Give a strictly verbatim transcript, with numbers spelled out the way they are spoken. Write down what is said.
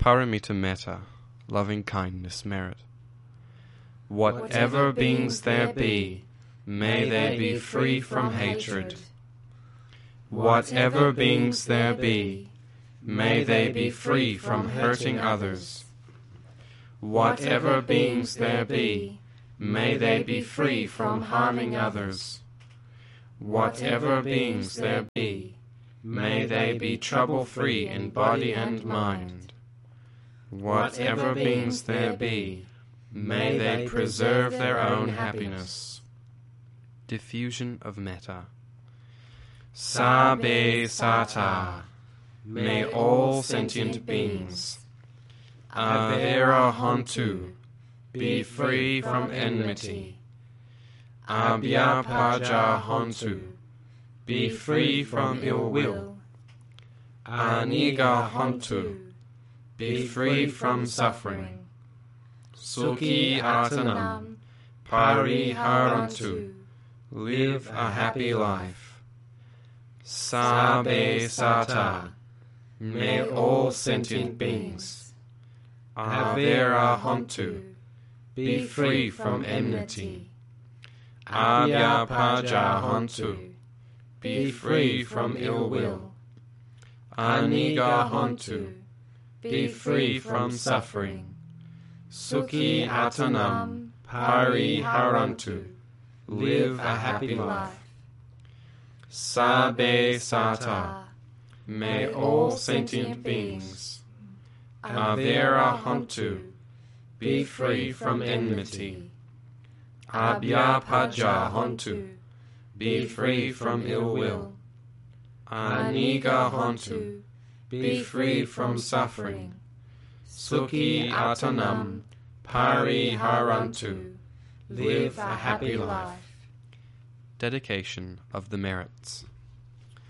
Paramita metta, loving kindness merit. Whatever beings there be, may they be free from hatred. Whatever beings there be, may they be free from hurting others. Whatever beings there be, may they be free from harming others. Whatever beings there be, may they be trouble-free in body and mind. Whatever beings there be, may they preserve their own happiness. Diffusion of metta. Sabbe sata, may all sentient beings, avera hontu, be free from enmity. Abhyapaja hontu, be free from ill will. Aniga hontu, be free from suffering. Sukhi atanam, pariharantu, live a happy life. Sabbe sata, may all sentient beings, avera hontu, be free from enmity. Abhyapaja hontu, be free from ill will. Aniga hontu, be free from suffering. Sukhi atanam, pariharantu, live a happy life. Sabbe sata, may all sentient beings, avera hontu, be free from enmity. Abhyapaja hontu, be free from ill will. Aniga hontu, be free from suffering. Sukhi atanam, pariharantu, live a happy life. Dedication of the merits.